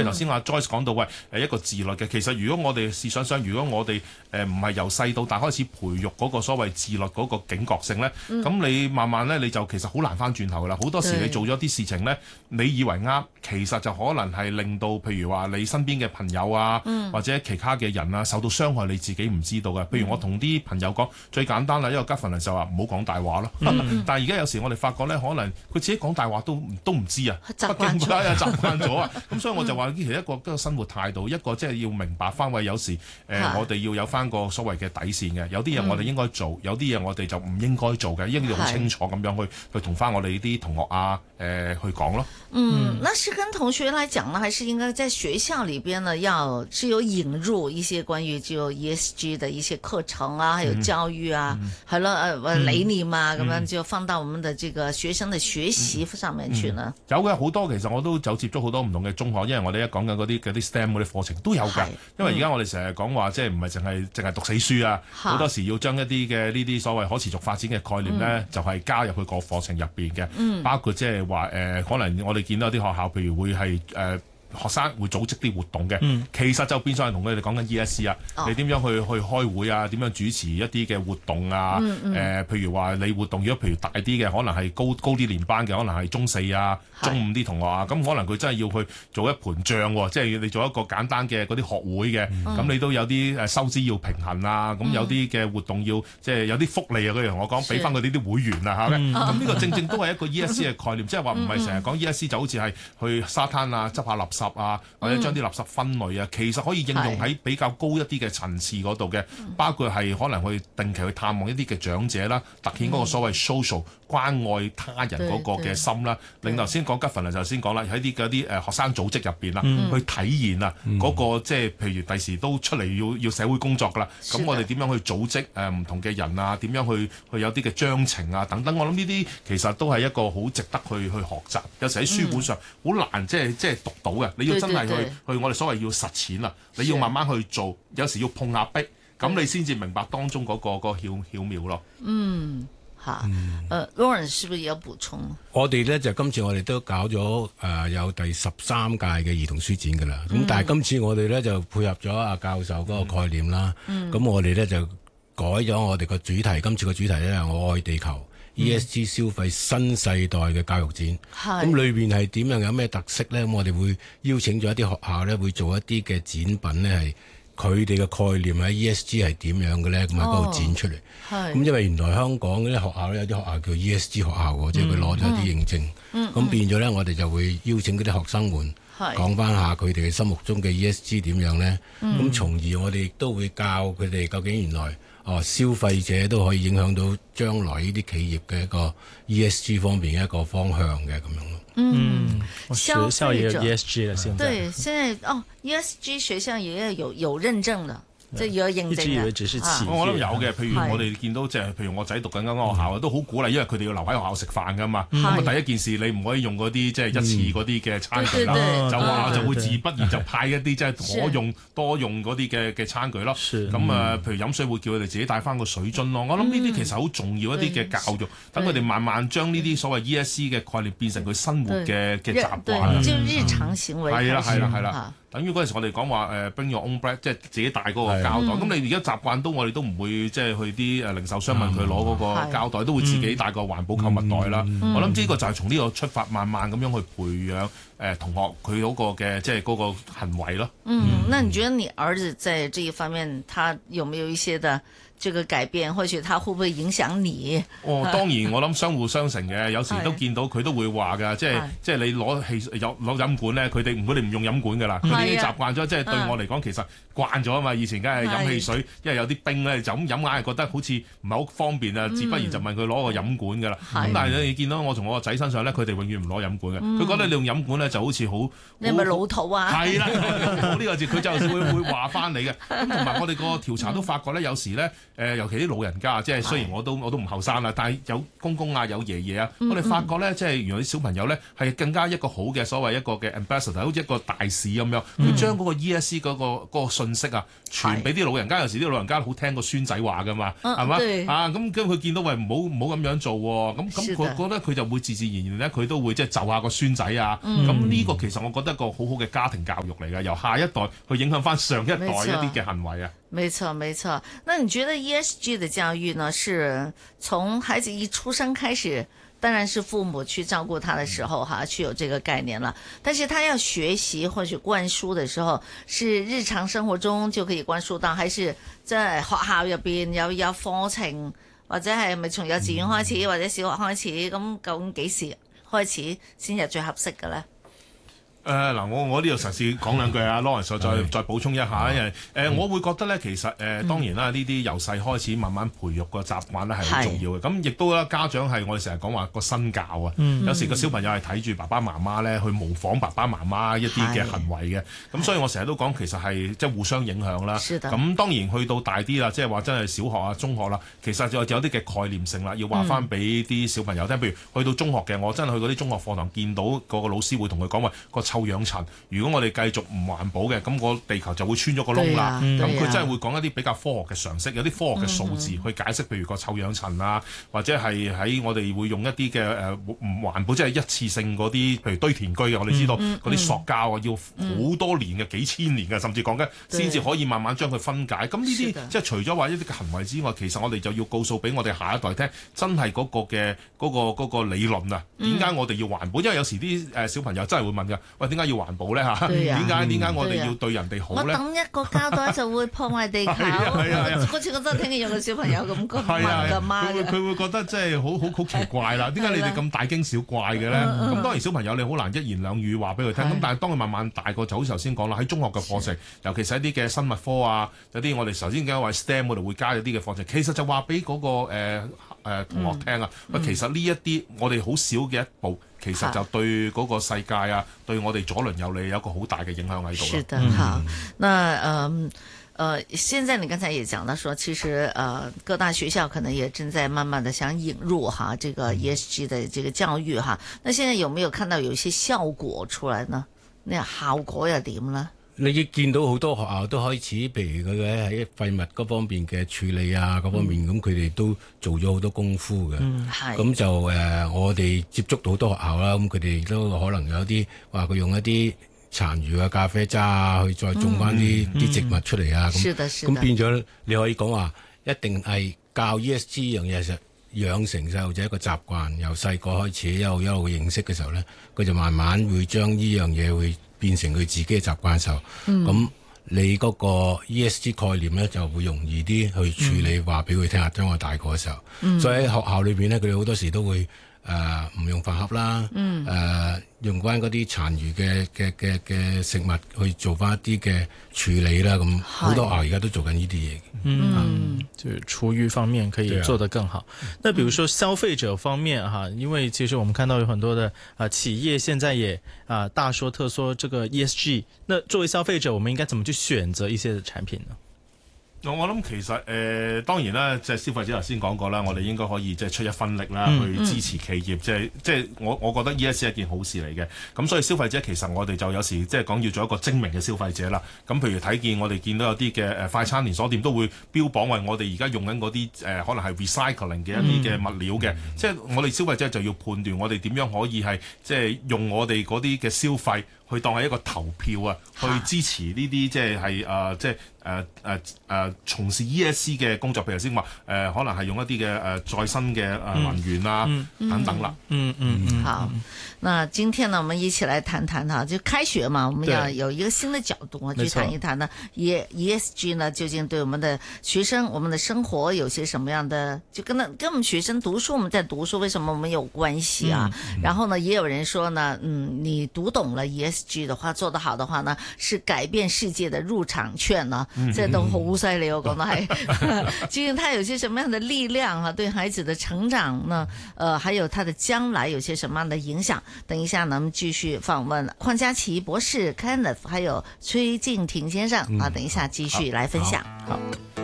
頭先阿 Joyce 講到一個自律嘅，其實如果我哋試想想，如果我哋唔係由細到大開始培育嗰個所謂自律嗰個警覺性咧，咁你慢慢咧你就其實好難翻轉頭噶啦。好多時你做咗啲事情咧，你以為啱，其實就可能係令到譬如話你身邊嘅朋友啊，或者其他嘅人啊受到傷害，你自己唔知道嘅。譬如我同啲朋友講最簡單啦，一個吉芬就話唔好講大話咯。但係而家有時我哋發覺咧，可能佢自己講大話都唔知啊， 習慣咗習慣咗啊。咁所以我就話其實一個生活態度，一個即係要明白翻，有時我哋要有翻個所謂嘅底線嘅。有啲嘢我哋應該做，有啲嘢我哋就唔應該做嘅，應該好清楚咁樣去同翻我哋啲同學啊去講咯。 那是跟同學來講呢，還是應該在學校裏邊呢，是有引入一些關於就 ESG 的一些課程啊，還有教育啊，係咯理念啊，咁樣就放到我們的這個學生的學習上面去呢？ 有嘅好多，其實我都就接觸好多唔同嘅中學，因為我哋一講緊嗰啲 STEM 嗰啲課程都有㗎。因為而家我哋成日講話，即係唔係淨係讀死書啊，好多時要將一啲嘅呢啲所謂可持續發展嘅概念咧，就係加入去個課程入邊嘅，包括即係話可能我哋見到有啲學校，譬如會係學生會組織啲活動嘅，其實就變相係同佢哋講緊 ESG 啊，你點樣去開會啊，點樣主持一啲嘅活動啊，譬如話你活動如果譬如大啲嘅，可能係高啲年班嘅，可能係中四啊、中五啲同學啊，咁可能佢真係要去做一盤帳喎，即係你做一個簡單嘅嗰啲學會嘅，咁你都有啲收支要平衡啊，咁有啲嘅活動要即係有啲福利啊，佢同我講俾翻佢哋啲會員啊嚇，咁呢個正都係一個 ESG 嘅概念，即係話唔係成日講 ESG 就好似係去沙灘啊執下垃圾啊，或者將啲垃圾分類啊，其實可以應用喺比較高一啲嘅層次嗰度嘅，包括係可能去定期去探望一啲嘅長者啦，凸顯嗰個所謂 social 關愛他人嗰個嘅心啦。另頭先講吉芬就先講啦，喺啲嗰啲學生組織入邊啦，去體驗啊嗰個即係譬如第時都出嚟要社會工作噶啦，咁我哋點樣去組織唔同嘅人啊？點樣去有啲嘅章程啊等等？我諗呢啲其實都係一個好值得去學習。有時喺書本上好難即係讀到嘅，你要真係去我哋所謂要實踐啊！你要慢慢去做，有時要碰下壁，咁你先至明白當中嗰個巧妙咯。 Lawrence 是不是也要補充？ 我哋咧就今次我哋都搞咗有第13屆嘅兒童書展㗎啦。咁但係今次我哋咧就配合咗阿教授嗰個概念啦。咁我哋咧就改咗我哋個主題，今次個主題咧係我愛地球。ESG 消費新世代嘅教育展，咁裏邊係點樣有咩特色咧？咁我哋會邀請咗一啲學校咧，會做一啲嘅展品咧，係佢哋嘅概念喺 ESG 係點樣嘅咧？咁喺嗰度展出嚟。咁因為原來香港嗰啲學校咧，有啲學校叫 ESG 學校喎，即係佢攞咗啲認證。咁變咗咧，我哋就會邀請嗰啲學生們講翻下佢哋嘅心目中嘅 ESG 點樣咧。咁從而我哋亦都會教佢哋究竟原來消費者都可以影響到將來呢啲企業嘅一個 ESG 方面嘅一個方向嘅咁樣咯。 學校也有 ESG 啦，現在。 對，現在ESG 學校也有認證的。即係要認證嘅。 一直以為只是企業。 我諗有嘅，譬如我哋見到即係譬如我仔讀緊間學校都好鼓勵，因為佢哋要留喺學校食飯噶嘛。咁啊第一件事你唔可以用嗰啲即係一次嗰啲嘅餐具啦，就會自不然就派一啲即係多用嗰啲嘅餐具咯。咁啊，譬如飲水會叫佢哋自己帶翻個水樽咯。我諗呢啲其實好重要一啲嘅教育，等佢哋慢慢將呢啲所謂 ESG 嘅概念變成佢生活嘅習慣。 就日常行為。 係啦。等於嗰陣時我哋講話bring your own bag，即係自己帶嗰個膠袋。咁你而家習慣到，我哋都唔會即係去啲零售商問佢攞嗰個膠袋，都會自己帶個環保購物袋啦。我諗呢個就係從呢個出發，慢慢咁樣去培養同學佢嗰個嘅即係嗰個行為咯。 那你覺得你兒子在這一方面，他有沒有一些的這個改變，或許他會不會影響你？ 當然我諗相互相成嘅，有時都見到佢都會話㗎，即係你攞飲管咧，佢哋唔用飲管㗎啦，佢哋已經習慣咗，即係對我嚟講其實慣咗啊嘛。以前梗係飲汽水，因為有啲冰咧就咁飲，硬係覺得好似唔係好方便啊，自不然就問佢攞個飲管㗎啦。咁但係你見到我同我個仔身上咧，佢哋永遠唔攞飲管嘅，佢覺得你用飲管咧就好似好你係咪老土啊？ 係啦，冇呢個字，佢就會話翻你嘅。咁同埋我哋個調查都發覺咧，有時咧尤其啲老人家，即係雖然我都唔後生啦，但係有公公啊，有爺爺啊，我哋發覺咧，即係原來啲小朋友咧係更加一個好嘅所謂一個嘅 ambassador， 好似一個大使咁樣，佢將嗰個 ESG 嗰個信息啊傳俾啲老人家。有時啲老人家好聽個孫仔話噶嘛，係嘛啊？咁佢見到喂唔好咁樣做喎，咁佢覺得佢就會自然而然咧，佢都會即係就下個孫仔啊。咁呢個其實我覺得一個好好嘅家庭教育嚟嘅，由下一代去影響翻上一代一啲嘅行為啊。 沒錯，沒錯。那你覺得 ESG 的教育呢，是從孩子一出生開始，當然是父母去照顧他的時候去有這個概念了。但是他要學習或者灌輸的時候，是日常生活中就可以灌輸到，還是在學校入邊有課程，或者係咪從幼稚園開始，或者小學開始？咁究竟幾時開始先係最合適嘅呢？ 嗱，我呢度嘗試講兩句啊，Lawrence再補充一下，因為我會覺得咧，其實當然啦，呢啲由細開始慢慢培育個習慣咧係好重要嘅。咁亦都啦，家長係我哋成日講話個身教啊，有時個小朋友係睇住爸爸媽媽咧去模仿爸爸媽媽一啲嘅行為嘅。咁所以我成日都講，其實係即係互相影響啦。咁當然去到大啲啦，即係話真係小學啊、中學啦，其實就有啲嘅概念性啦，要話翻俾啲小朋友聽。譬如去到中學嘅，我真係去嗰啲中學課堂，見到個老師會同佢講話個臭氧層，如果我哋繼續唔環保嘅，咁個地球就會穿咗個窿啦。咁佢真係會講一啲比較科學嘅常識，有啲科學嘅數字去解釋，譬如個臭氧層啊，或者係喺我哋會用一啲嘅唔環保，即係一次性嗰啲，譬如堆填區嘅，我哋知道嗰啲塑膠啊，要好多年嘅，幾千年嘅，甚至講緊先至可以慢慢將佢分解。咁呢啲即係除咗話一啲嘅行為之外，其實我哋就要告訴俾我哋下一代聽，真係嗰個嘅嗰個理論啊，點解我哋要環保？因為有時啲小朋友真係會問㗎，喂，點解要環保咧？點解我哋要對人哋好咧？ 我等一個膠袋就會破壞地球。嗰次我真係聽見有個小朋友咁講問㗎媽嘅。佢會覺得即係好奇怪啦。點解你哋咁大驚小怪嘅咧？咁當然小朋友你好難一言兩語話俾佢聽。咁但係當佢慢慢大個，就好似頭先講啦，喺中學嘅課程，尤其是一啲嘅生物科啊，有啲我哋頭先講話 STEM 嗰度會加一啲嘅課程，其實就話俾嗰個同學聽啊。其實呢一啲我哋好少嘅一步。其實就對嗰個世界啊，對我哋左鄰右里有一個好大嘅影響喺度。 是的，好。那現在你剛才也講到說，其實各大學校可能也正在慢慢的想引入這個 ESG 的這個教育哈。那現在有沒有看到有一些效果出來呢？那效果又點呢？ 你見到好多學校都開始，譬如佢喺廢物嗰方面嘅處理啊，嗰方面咁佢哋都做咗好多功夫嘅。咁就我哋接觸到好多學校啦，咁佢哋都可能有啲話佢用一啲殘餘嘅咖啡渣啊，去再種翻啲植物出嚟啊。咁變咗你可以講話，一定係教 ESG 呢樣嘢，實養成細路仔一個習慣，由細個開始一路認識嘅時候咧，佢就慢慢會將呢樣嘢會變成佢自己嘅習慣嘅時候，咁你嗰個 ESG 概念咧就會容易啲去處理，話俾佢聽下。當我大個嘅時候，所以喺學校裏邊咧，佢哋好多時都會唔用飯盒啦，用翻嗰啲殘餘嘅食物去做翻一啲嘅處理啦。咁好多學校而家都做緊呢啲嘢。 就是廚餘方面可以做得更好。那比如說消費者方面哈，因為其實我們看到有很多的企業現在也大說特說這個 ESG。那作為消費者，我們應該怎麼去選擇一些的產品呢？ 我諗其實當然啦，即係消費者頭先講過啦，我哋應該可以即係出一分力啦，去支持企業。即係我覺得 ESG 係一件好事嚟嘅。咁所以消費者其實我哋就有時即係講要做一個精明嘅消費者啦。咁譬如我哋見到有啲嘅快餐連鎖店都會標榜為我哋而家用緊嗰啲可能係 recycling 嘅一啲嘅物料嘅。即係我哋消費者就要判斷我哋點樣可以係即係用我哋嗰啲嘅消費去當係一個投票啊，去支持呢啲即係即係從事 ESG 嘅工作，譬如先話可能係用一啲嘅再生嘅能源啊等等啦。 好，那今天呢，我們一起來談談哈，就開學嘛，我們要有一個新的角度去談一談呢，ESG 呢究竟對我們的學生、我們的生活有些什麼樣的，就跟我們學生讀書，我們在讀書，為什麼我們有關係啊？然後呢，也有人說呢，你讀懂了 ESG 的話，做得好的話呢，是改變世界的入場券呢。這都好犀利，我覺得係，究竟它有些什麼樣的力量啊？對孩子的成長呢？還有他的將來有些什麼樣的影響？等一下呢，我們繼續訪問鄺家麒博士 Kenneth，還有崔敬廷先生啊，等一下繼續來分享。好。